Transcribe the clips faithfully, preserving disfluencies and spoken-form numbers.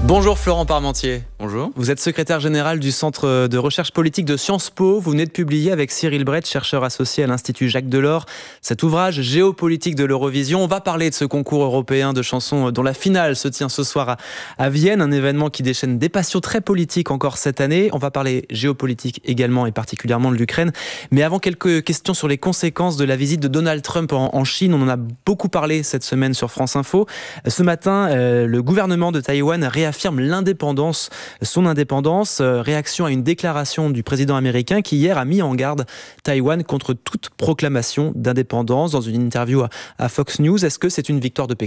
Bonjour Florent Parmentier. Bonjour. Vous êtes secrétaire général du Centre de recherche politique de Sciences Po. Vous venez de publier avec Cyril Brett, chercheur associé à l'Institut Jacques Delors, cet ouvrage Géopolitique de l'Eurovision. On va parler de ce concours européen de chansons dont la finale se tient ce soir à, à Vienne, un événement qui déchaîne des passions très politiques encore cette année. On va parler géopolitique également et particulièrement de l'Ukraine. Mais avant, quelques questions sur les conséquences de la visite de Donald Trump en, en Chine. On en a beaucoup parlé cette semaine sur France Info. Ce matin, euh, le gouvernement de Taïwan réaffirme l'indépendance, son indépendance, euh, réaction à une déclaration du président américain qui hier a mis en garde Taïwan contre toute proclamation d'indépendance dans une interview à, à Fox News. Est-ce que c'est une victoire de Pékin ?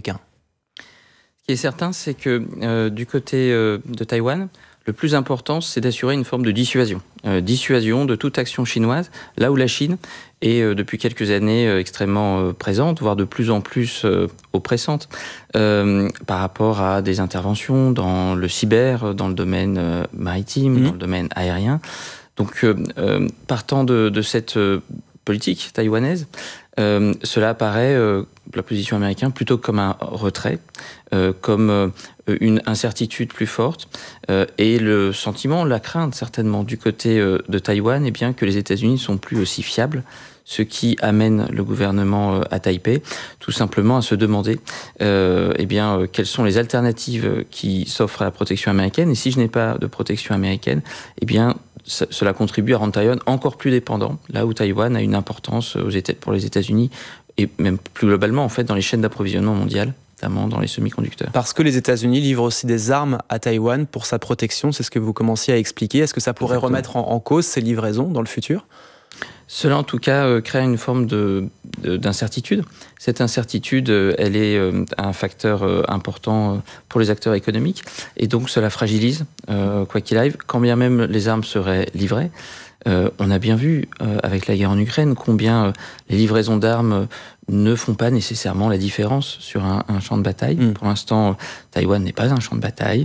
Ce qui est certain, c'est que euh, du côté euh, de Taïwan, le plus important, c'est d'assurer une forme de dissuasion. Euh, dissuasion de toute action chinoise, là où la Chine est euh, depuis quelques années euh, extrêmement euh, présente, voire de plus en plus euh, oppressante, euh, par rapport à des interventions dans le cyber, dans le domaine euh, maritime, mmh. dans le domaine aérien. Donc, euh, euh, partant de, de cette euh, politique taïwanaise, euh, cela apparaît, euh, la position américaine, plutôt comme un retrait, euh, comme euh, une incertitude plus forte, euh, et le sentiment, la crainte certainement du côté euh, de Taïwan, eh bien, que les États-Unis ne sont plus aussi fiables, ce qui amène le gouvernement euh, à Taipei tout simplement à se demander euh, eh bien, euh, quelles sont les alternatives qui s'offrent à la protection américaine, et si je n'ai pas de protection américaine, eh bien, cela contribue à rendre Taïwan encore plus dépendant, là où Taïwan a une importance aux États, pour les États-Unis et même plus globalement en fait dans les chaînes d'approvisionnement mondiales, notamment dans les semi-conducteurs. Parce que les États-Unis livrent aussi des armes à Taïwan pour sa protection, c'est ce que vous commenciez à expliquer. Est-ce que ça pourrait Exactement. remettre en, en cause ces livraisons dans le futur ? Cela, en tout cas, euh, crée une forme de, de, d'incertitude. Cette incertitude, euh, elle est euh, un facteur euh, important euh, pour les acteurs économiques. Et donc, cela fragilise, euh, quoi qu'il arrive, quand bien même les armes seraient livrées. Euh, on a bien vu, euh, avec la guerre en Ukraine, combien euh, les livraisons d'armes euh, ne font pas nécessairement la différence sur un, un champ de bataille. Mmh. Pour l'instant, Taïwan n'est pas un champ de bataille.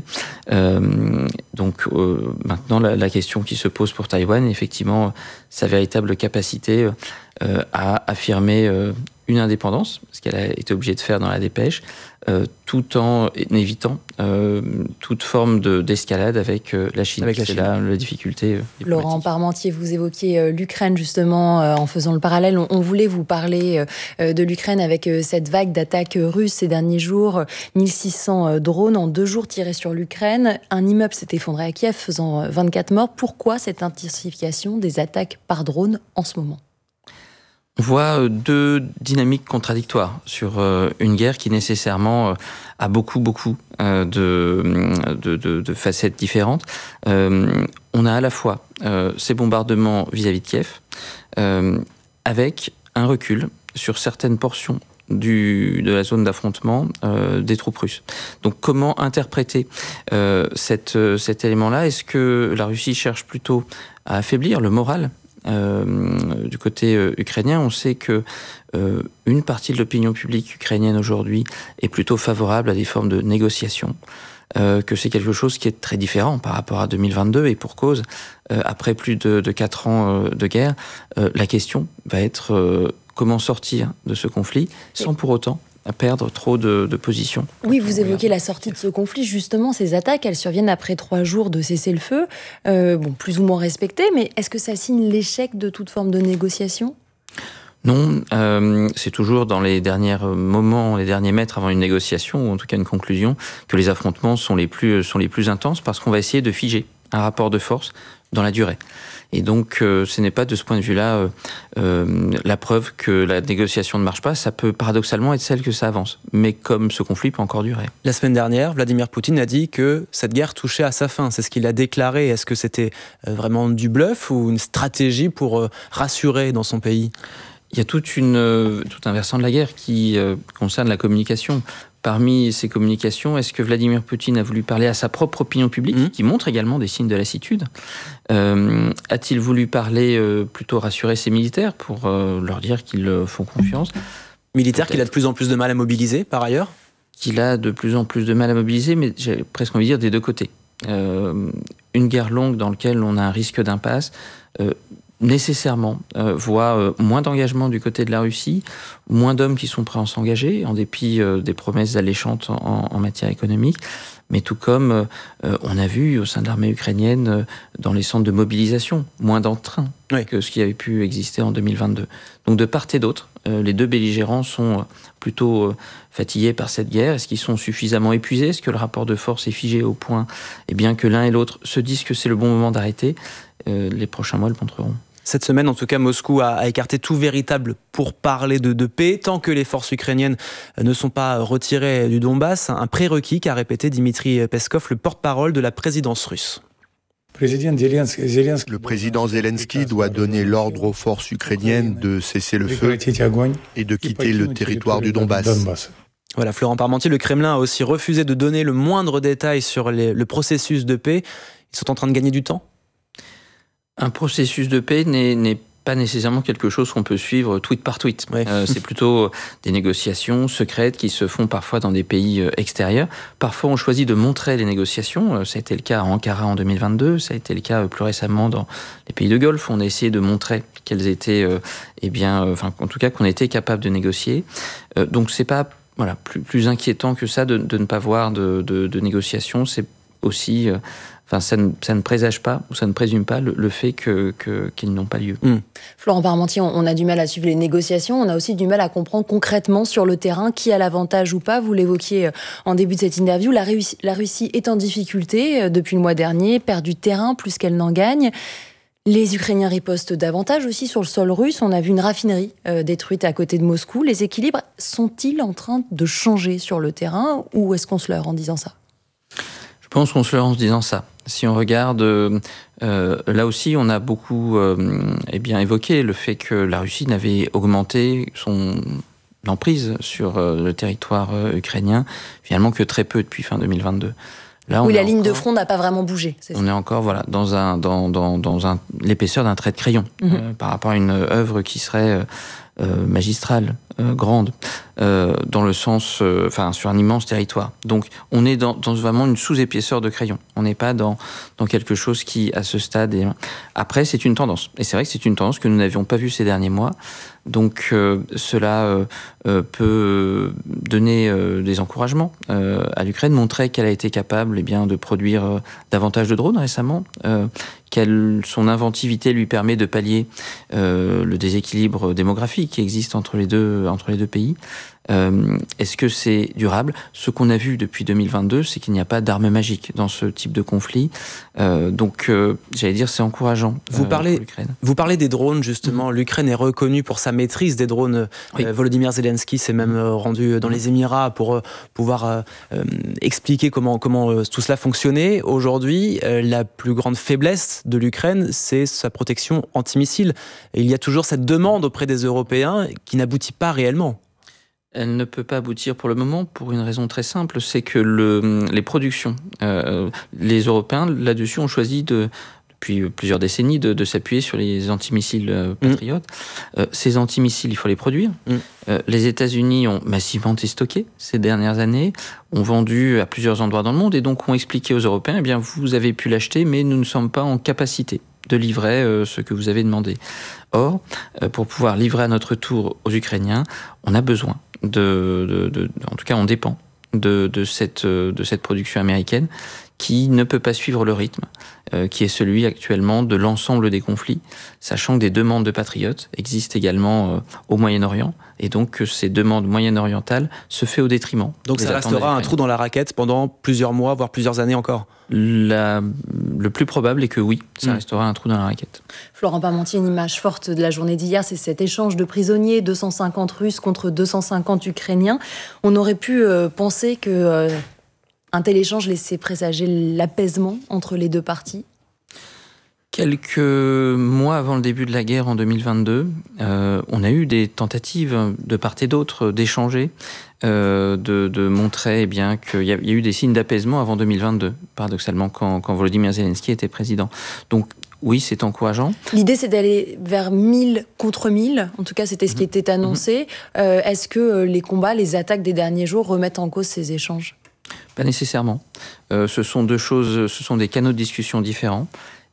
Euh, donc euh, maintenant, la, la question qui se pose pour Taïwan est effectivement sa véritable capacité euh, à affirmer euh, une indépendance, ce qu'elle a été obligée de faire dans la dépêche, euh, tout en évitant euh, toute forme de, d'escalade avec euh, la Chine. Avec la C'est Chine. là la difficulté euh, diplomatique. Laurent Parmentier, vous évoquiez euh, l'Ukraine justement euh, en faisant le parallèle. On, on voulait vous parler euh, de l'Ukraine avec euh, cette vague d'attaques russes ces derniers jours. mille six cents euh, drones en deux jours tirés sur l'Ukraine. Un immeuble s'est effondré à Kiev, faisant euh, vingt-quatre morts. Pourquoi cette intensification des attaques par drone en ce moment ? On voit deux dynamiques contradictoires sur une guerre qui nécessairement a beaucoup, beaucoup de, de, de, de facettes différentes. On a à la fois ces bombardements vis-à-vis de Kiev, avec un recul sur certaines portions Du, de la zone d'affrontement euh, des troupes russes. Donc comment interpréter euh, cette, cet élément-là ? Est-ce que la Russie cherche plutôt à affaiblir le moral euh, du côté euh, ukrainien ? On sait que euh, une partie de l'opinion publique ukrainienne aujourd'hui est plutôt favorable à des formes de négociation, euh, que c'est quelque chose qui est très différent par rapport à deux mille vingt-deux, et pour cause, euh, après plus de, de quatre ans euh, de guerre, euh, la question va être euh, comment sortir de ce conflit sans pour autant perdre trop de, de position. Oui, vous évoquez la sortie de ce conflit. Justement, ces attaques, elles surviennent après trois jours de cessez-le-feu, euh, bon, plus ou moins respecté, mais est-ce que ça signe l'échec de toute forme de négociation ? Non, euh, c'est toujours dans les derniers moments, les derniers mètres avant une négociation, ou en tout cas une conclusion, que les affrontements sont les plus, sont les plus intenses, parce qu'on va essayer de figer un rapport de force dans la durée. Et donc, euh, ce n'est pas de ce point de vue-là euh, euh, la preuve que la négociation ne marche pas. Ça peut paradoxalement être celle que ça avance. Mais comme ce conflit peut encore durer. La semaine dernière, Vladimir Poutine a dit que cette guerre touchait à sa fin. C'est ce qu'il a déclaré. Est-ce que c'était vraiment du bluff ou une stratégie pour euh, rassurer dans son pays ? Il y a toute une, euh, tout un versant de la guerre qui euh, concerne la communication. Parmi ces communications, est-ce que Vladimir Poutine a voulu parler à sa propre opinion publique, mmh. qui montre également des signes de lassitude ? euh, A-t-il voulu parler, euh, plutôt rassurer ses militaires pour euh, leur dire qu'ils euh, font confiance ? Militaire Peut-être. qu'il a de plus en plus de mal à mobiliser, par ailleurs ? Qu'il a de plus en plus de mal à mobiliser, mais j'ai presque envie de dire des deux côtés. Euh, une guerre longue dans laquelle on a un risque d'impasse, euh, nécessairement euh, voit euh, moins d'engagement du côté de la Russie, moins d'hommes qui sont prêts à s'engager, en dépit euh, des promesses alléchantes en, en matière économique. Mais tout comme euh, on a vu au sein de l'armée ukrainienne, euh, dans les centres de mobilisation, moins d'entrain oui. que ce qui avait pu exister en deux mille vingt-deux. Donc de part et d'autre, euh, les deux belligérants sont plutôt euh, fatigués par cette guerre. Est-ce qu'ils sont suffisamment épuisés ? Est-ce que le rapport de force est figé au point eh bien, que l'un et l'autre se disent que c'est le bon moment d'arrêter ? euh, Les prochains mois le montreront. Cette semaine, en tout cas, Moscou a, a écarté tout véritable pourparler de, de paix tant que les forces ukrainiennes ne sont pas retirées du Donbass. Un prérequis qu'a répété Dmitri Peskov, le porte-parole de la présidence russe. Le président Zelensky doit donner l'ordre aux forces ukrainiennes de cesser le feu et de quitter le territoire du Donbass. Voilà, Florent Parmentier, le Kremlin a aussi refusé de donner le moindre détail sur les, le processus de paix. Ils sont en train de gagner du temps ? Un processus de paix n'est, n'est pas nécessairement quelque chose qu'on peut suivre tweet par tweet. Ouais. Euh, c'est plutôt des négociations secrètes qui se font parfois dans des pays extérieurs. Parfois, on choisit de montrer les négociations. Ça a été le cas à Ankara en deux mille vingt-deux. Ça a été le cas plus récemment dans les pays de Golfe. On a essayé de montrer qu'elles étaient, euh, eh bien, euh, enfin, en tout cas, qu'on était capable de négocier. Euh, donc, c'est pas, voilà, plus, plus inquiétant que ça de, de ne pas voir de, de, de négociations. C'est aussi euh, Enfin, ça ne, ça ne présage pas ou ça ne présume pas le, le fait que, que, qu'ils n'ont pas lieu. Mmh. Florent Parmentier, on, on a du mal à suivre les négociations, on a aussi du mal à comprendre concrètement sur le terrain qui a l'avantage ou pas. Vous l'évoquiez en début de cette interview, la Russie, la Russie est en difficulté depuis le mois dernier, perd du terrain plus qu'elle n'en gagne. Les Ukrainiens ripostent davantage aussi sur le sol russe. On a vu une raffinerie euh, détruite à côté de Moscou. Les équilibres sont-ils en train de changer sur le terrain ou est-ce qu'on se leurre en disant ça ? Je pense qu'on se leurre en se disant ça. Si on regarde, euh, là aussi, on a beaucoup euh, eh bien, évoqué le fait que la Russie n'avait augmenté son emprise sur euh, le territoire euh, ukrainien, finalement que très peu depuis fin deux mille vingt-deux. Là, oui, la ligne encore, de front n'a pas vraiment bougé. C'est on ça. est encore voilà, dans, un, dans, dans, dans un, l'épaisseur d'un trait de crayon, mmh. euh, par rapport à une œuvre qui serait euh, magistrale, euh, grande. Euh, dans le sens, euh, enfin, sur un immense territoire. Donc, on est dans, dans vraiment une sous-épaisseur de crayon. On n'est pas dans, dans quelque chose qui, à ce stade, est... Après, c'est une tendance. Et c'est vrai que c'est une tendance que nous n'avions pas vue ces derniers mois. Donc, euh, cela euh, euh, peut donner euh, des encouragements euh, à l'Ukraine, montrer qu'elle a été capable eh bien, de produire euh, davantage de drones récemment, euh, qu'elle, son inventivité lui permet de pallier euh, le déséquilibre démographique qui existe entre les deux, entre les deux pays. Euh, est-ce que c'est durable ? Ce qu'on a vu depuis deux mille vingt-deux, c'est qu'il n'y a pas d'armes magiques dans ce type de conflit. Euh, donc, euh, j'allais dire, c'est encourageant. Vous, euh, parlez, vous parlez des drones, justement. Mmh. L'Ukraine est reconnue pour sa maîtrise des drones. Oui. Euh, Volodymyr Zelensky s'est même euh, rendu dans les Émirats pour euh, pouvoir euh, euh, expliquer comment, comment euh, tout cela fonctionnait. Aujourd'hui, euh, la plus grande faiblesse de l'Ukraine, c'est sa protection antimissile. Et il y a toujours cette demande auprès des Européens qui n'aboutit pas réellement. Elle ne peut pas aboutir pour le moment pour une raison très simple, c'est que le, les productions, euh, les Européens là-dessus ont choisi de, depuis plusieurs décennies de, de s'appuyer sur les antimissiles euh, patriotes. Mmh. Euh, ces antimissiles, il faut les produire. Mmh. Euh, les États-Unis ont massivement stocké ces dernières années, ont vendu à plusieurs endroits dans le monde et donc ont expliqué aux Européens, eh bien vous avez pu l'acheter, mais nous ne sommes pas en capacité de livrer euh, ce que vous avez demandé. Or, euh, pour pouvoir livrer à notre tour aux Ukrainiens, on a besoin De, de, de, en tout cas, on dépend de, de, cette, de cette production américaine qui ne peut pas suivre le rythme, euh, qui est celui actuellement de l'ensemble des conflits, sachant que des demandes de patriotes existent également euh, au Moyen-Orient, et donc que ces demandes moyen-orientales se fait au détriment. Donc ça restera un trou dans la raquette pendant plusieurs mois, voire plusieurs années encore ? La, le plus probable est que oui, ça mmh. restera un trou dans la raquette. Florent Parmentier, une image forte de la journée d'hier, c'est cet échange de prisonniers, deux cent cinquante Russes contre deux cent cinquante Ukrainiens. On aurait pu euh, penser que euh, un tel échange laissait présager l'apaisement entre les deux parties. Quelques mois avant le début de la guerre en deux mille vingt-deux, euh, on a eu des tentatives de part et d'autre d'échanger, euh, de, de montrer eh bien, qu'il y a, il y a eu des signes d'apaisement avant deux mille vingt-deux, paradoxalement, quand, quand Volodymyr Zelensky était président. Donc, oui, c'est encourageant. L'idée, c'est d'aller vers mille contre mille. En tout cas, c'était ce qui était annoncé. Mmh. Euh, est-ce que les combats, les attaques des derniers jours remettent en cause ces échanges ? Pas nécessairement. Euh, ce sont deux choses, ce sont des canaux de discussion différents.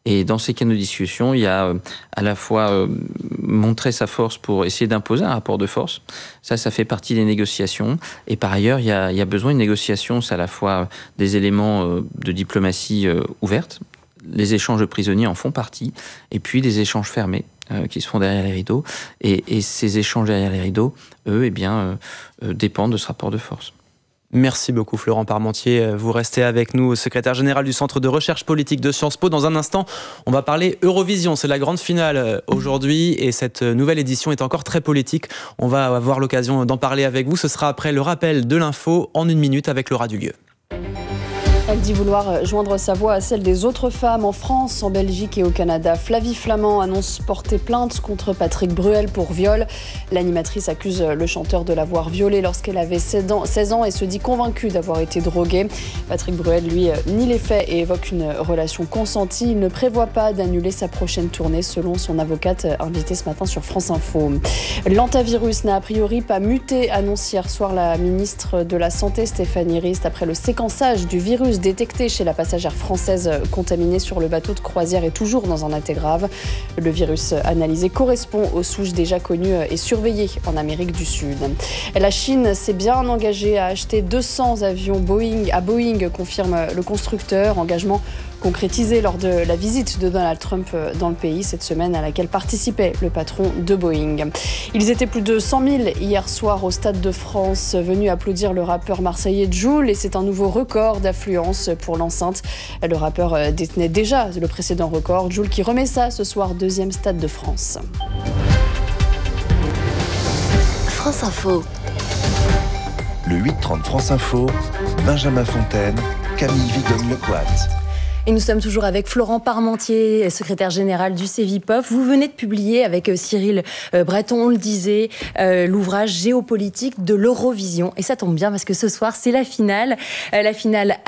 Et dans ces canaux de discussion, il y a euh, à la fois euh, montrer sa force pour essayer d'imposer un rapport de force. Ça, ça fait partie des négociations. Et par ailleurs, il y a, il y a besoin d'une négociation, c'est à la fois des éléments euh, de diplomatie euh, ouverte. Les échanges de prisonniers en font partie. Et puis des échanges fermés euh, qui se font derrière les rideaux. Et, et ces échanges derrière les rideaux, eux, eh bien, euh, euh, dépendent de ce rapport de force. Merci beaucoup Florent Parmentier. Vous restez avec nous, secrétaire général du Centre de recherche politique de Sciences Po. Dans un instant, on va parler Eurovision. C'est la grande finale aujourd'hui et cette nouvelle édition est encore très politique. On va avoir l'occasion d'en parler avec vous. Ce sera après le rappel de l'info en une minute avec Laura Dulieu. Elle dit vouloir joindre sa voix à celle des autres femmes en France, en Belgique et au Canada. Flavie Flament annonce porter plainte contre Patrick Bruel pour viol. L'animatrice accuse le chanteur de l'avoir violée lorsqu'elle avait seize ans et se dit convaincue d'avoir été droguée. Patrick Bruel, lui, nie les faits et évoque une relation consentie. Il ne prévoit pas d'annuler sa prochaine tournée, selon son avocate invitée ce matin sur France Info. L'antavirus n'a a priori pas muté, annonce hier soir la ministre de la Santé, Stéphanie Rist, après le séquençage du virus détecté chez la passagère française contaminée sur le bateau de croisière et toujours dans un état grave. Le virus analysé correspond aux souches déjà connues et surveillées en Amérique du Sud. La Chine s'est bien engagée à acheter deux cents avions Boeing à Boeing, confirme le constructeur. Engagement concrétisé lors de la visite de Donald Trump dans le pays cette semaine à laquelle participait le patron de Boeing. Ils étaient plus de cent mille hier soir au Stade de France, venus applaudir le rappeur marseillais Jul, et c'est un nouveau record d'affluence pour l'enceinte. Le rappeur détenait déjà le précédent record. Jul qui remet ça ce soir, deuxième Stade de France. France Info. Le huit trente France Info, Benjamin Fontaine, Camille Vigogne-Lecoat. Et nous sommes toujours avec Florent Parmentier, secrétaire général du Cevipof. Vous venez de publier avec Cyril Breton, on le disait, euh, l'ouvrage géopolitique de l'Eurovision. Et ça tombe bien parce que ce soir, c'est la finale. Euh, la finale